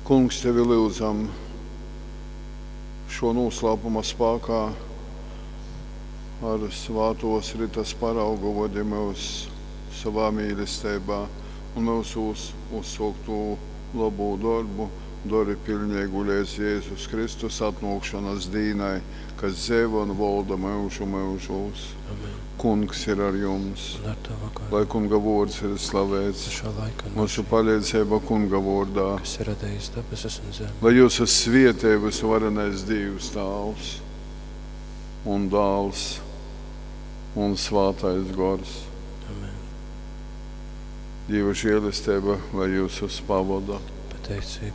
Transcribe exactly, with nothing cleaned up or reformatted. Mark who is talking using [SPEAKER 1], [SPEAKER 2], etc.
[SPEAKER 1] Kungs, tevi lūdzam šo noslēpuma spēkā ar svātos ritas paraugu vadi mūs savā mīlestībā un mūsu uz, uzsāktu labu darbu dari pilnīgu līdz Jēzus Kristus atnākšanas dīnai, kas dzīvo un valda mūžu mūžos.
[SPEAKER 2] Amen.
[SPEAKER 1] Kungs ir ar jums.
[SPEAKER 2] Un ar tava kāru,
[SPEAKER 1] Lai Kunga vārds ir slavēts.
[SPEAKER 2] šā laika
[SPEAKER 1] Mūsu
[SPEAKER 2] nošķi,
[SPEAKER 1] palīdzība Kunga vārdā.
[SPEAKER 2] kas ir radījis debesis un zemi.
[SPEAKER 1] Lai jūsu svētī visvarenais Dievs Tēvs un Dēls un Svētais Gars.
[SPEAKER 2] Amen.
[SPEAKER 1] Dieva žēlastība, lai jūs pavada.
[SPEAKER 2] Pateicību